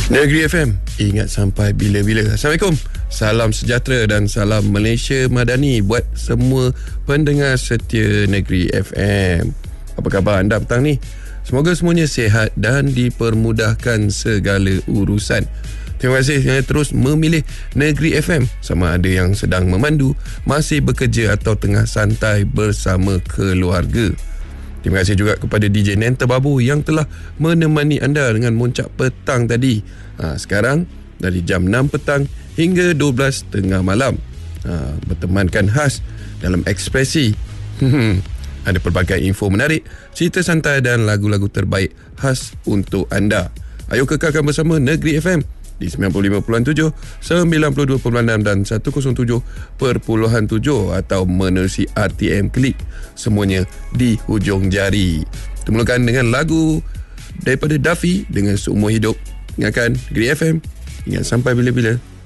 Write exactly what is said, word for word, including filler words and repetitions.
Negeri F M, ingat sampai bila-bila. Assalamualaikum, salam sejahtera dan salam Malaysia Madani buat semua pendengar setia Negeri F M. Apa khabar anda petang ni? Semoga semuanya sihat dan dipermudahkan segala urusan. Terima kasih kerana terus memilih Negeri F M. Sama ada yang sedang memandu, masih bekerja atau tengah santai bersama keluarga. Terima kasih juga kepada D J Nenta Babu yang telah menemani anda dengan muncak petang tadi. Ha, sekarang dari jam enam petang hingga dua belas tengah malam. Ha, bertemankan khas dalam ekspresi. Ada pelbagai info menarik, cerita santai dan lagu-lagu terbaik khas untuk anda. Ayo kekalkan bersama Negeri F M di sembilan puluh lima perpuluhan tujuh, sembilan puluh dua perpuluhan enam dan seratus tujuh perpuluhan tujuh atau menerusi R T M Klik. Semuanya di hujung jari. Kita mulakan dengan lagu daripada Duffy dengan Seumur Hidup. Ingatkan Negeri F M, ingat sampai bila-bila.